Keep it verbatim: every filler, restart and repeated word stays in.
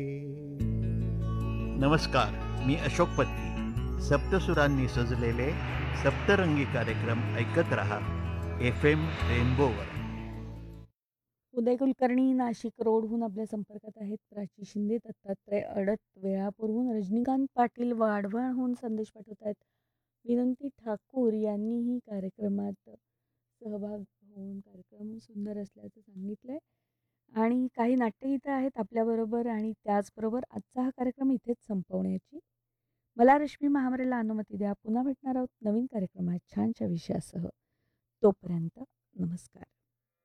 नमस्कार, मी अशोक पत्की. सप्तसुरांनी सजलेले सप्तरंगी कार्यक्रम ऐकत रहा एफ एम रेनबोवर. उदय कुलकर्णी नाशिक रोडहून आपल्या संपर्कात आहेत. प्राची शिंदे, दत्तात्रय अडत वेळापूरहून, रजनीकांत पाटील वाढवणहून संदेश पाठवत आहेत. विनंती ठाकूर यांनीही कार्यक्रमात सहभाग होऊन कार्यक्रम सुंदर असल्याचं सांगितलं आहे. आणि काही नाट्यगीतं आहेत आपल्याबरोबर आणि त्याचबरोबर आजचा हा कार्यक्रम इथेच संपवण्याची मला रश्मी महामरेला अनुमती द्या. पुन्हा भेटणार आहोत नवीन कार्यक्रमात छानशा विषयासह. तोपर्यंत नमस्कार.